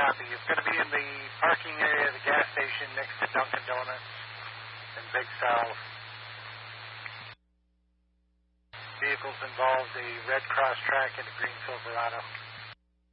copy. It's going to be in the parking area of the gas station next to Dunkin' Donuts and Big South. Vehicles involved a red Cross Track and a green Silverado.